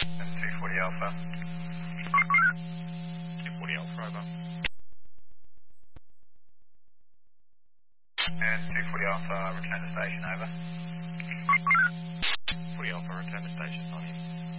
And 240 Alpha. 240 Alpha, over. And 240 Alpha, return to station, over. 40 Alpha, return to station, on in.